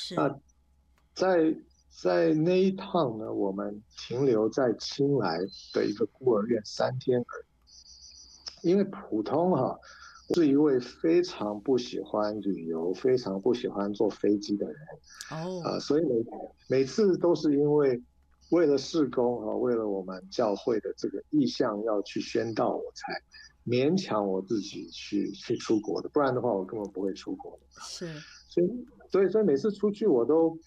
是。 那在那一趟呢，我们停留在清莱的一个孤儿院3天而已。因为普通是一位非常不喜欢旅游、非常不喜欢坐飞机的人， 哦。 所以每次都是因为了事工为了我们教会的这个意向要去宣道，我才勉强我自己去出国的，不然的话我根本不会出国的。 是。 所以每次出去我都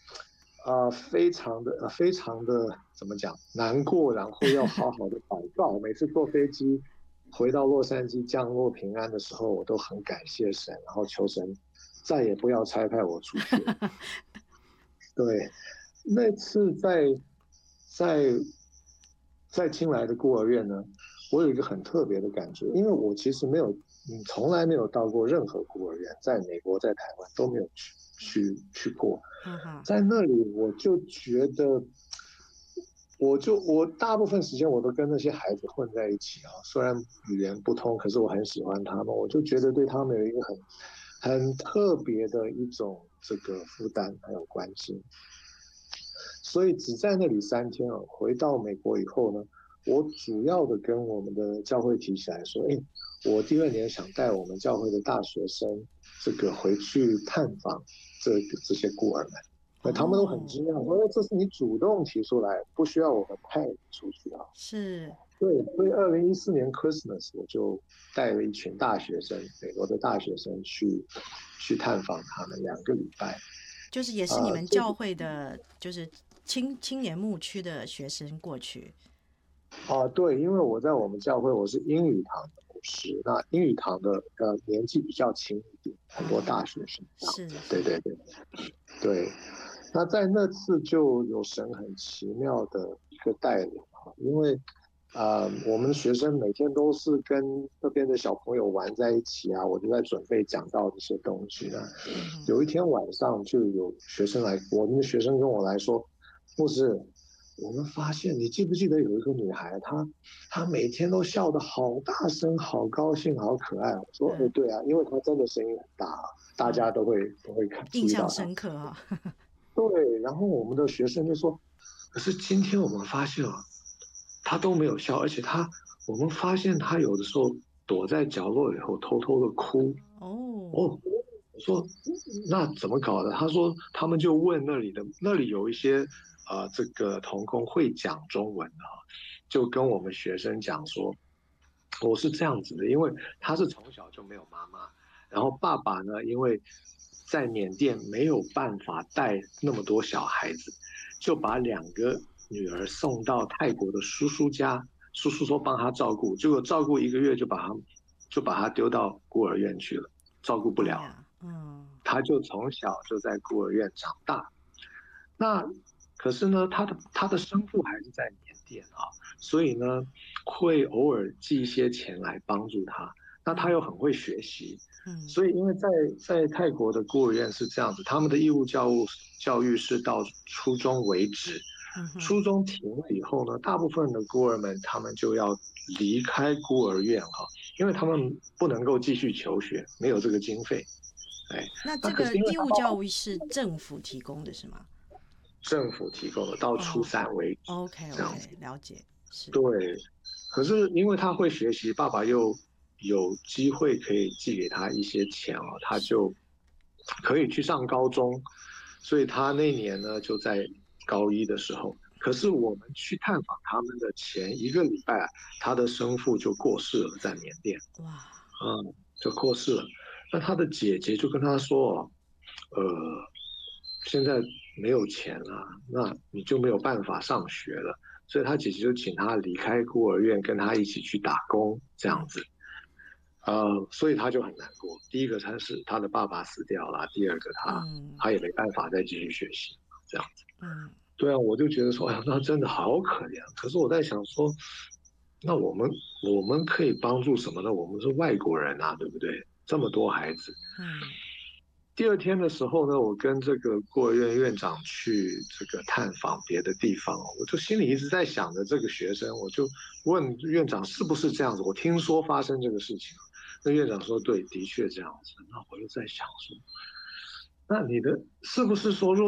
非常的怎么讲难过，然后要好好的祷告。每次坐飞机回到洛杉矶降落平安的时候，我都很感谢神，然后求神再也不要差派我出去了。对，那次在在清莱的孤儿院呢，我有一个很特别的感觉，因为我其实从来没有到过任何孤儿院，在美国、在台湾都没有去过。 哈哈。 在那里我就觉得，我大部分时间我都跟那些孩子混在一起虽然语言不通，可是我很喜欢他们，我就觉得对他们有一个很特别的一种这个负担还有关心。所以只在那里3天回到美国以后呢，我主要的跟我们的教会提起来说，我第2年想带我们教会的大学生这个回去探访这些孤儿们。那他们都很哦。 惊讶，说这是你主动提出来，不需要我们派你出去是。 对，所以2014年 Christmas 我就带了一群大学生，美国的大学生去探访他们2个礼拜。 就是也是你们教会的，就是青年牧区的学生过去。 对，因为我在我们教会我是英语堂的牧师，那英语堂的年纪比较轻一点，很多大学生这样子。 是是。 对对对对。那在那次就有神很奇妙的一个带领因为我们学生每天都是跟那边的小朋友玩在一起我就在准备讲到这些东西呢。有一天晚上就有学生我们的学生跟我来说，牧师，我们发现你记不记得有一个女孩，她每天都笑得好大声，好高兴，好可爱。我说，对啊，因为她真的声音很大大家都会印象注意到她。 深刻对，然后我们的学生就说，可是今天我们发现她都没有笑，而且我们发现她有的时候躲在角落以后偷偷的哭。 哦。 我说那怎么搞的？他说他们就问那里有一些这个童工会讲中文的就跟我们学生讲说，我是这样子的，因为他是从小就没有妈妈，然后爸爸呢，因为在缅甸没有办法带那么多小孩子，就把2个女儿送到泰国的叔叔家，叔叔说帮他照顾，结果照顾1个月就把他丢到孤儿院去了，照顾不了了。 哎呀。嗯。 他就从小就在孤儿院长大。那可是呢，他的生父还是在缅甸所以呢，会偶尔寄一些钱来帮助他。那他又很会学习，所以因为在泰国的孤儿院是这样子，他们的义务教育是到初中为止，初中停了以后呢，大部分的孤儿们他们就要离开孤儿院因为他们不能够继续求学，没有这个经费。 那这那可是因为个义务教育是政府提供的是吗？ 政府提供的，到初哦三为止 ，OK 这样子。 OK，了解。是。 对，可是因为他会学习，爸爸又有机会可以寄给他一些钱他是。 就可以去上高中，所以他那年呢就在高一的时候。可是我们去探访他们的前1个礼拜他的生父就过世了，在缅甸。 哇。 就过世了。那他的姐姐就跟他说，呃，现在没有钱了，那你就没有办法上学了。所以他姐姐就请他离开孤儿院，跟他一起去打工，这样子。所以他就很难过。第一个他是他的爸爸死掉了，第二个他也没办法再继续学习，这样子。对啊，我就觉得说，哎呀，那真的好可怜。可是我在想说，那我们可以帮助什么呢？我们是外国人对不对？这么多孩子。第2天的时候呢，我跟这个孤儿院院长去这个探访别的地方我就心里一直在想着这个学生，我就问院长是不是这样子？我听说发生这个事情，那院长说对，的确这样子。那我就在想说，那你的是不是说